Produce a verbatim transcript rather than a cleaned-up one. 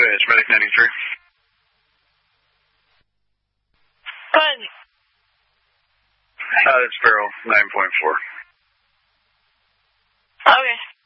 Bay, it's Medic ninety-three. Go ahead. Uh, it's Sparrow nine point four. Okay.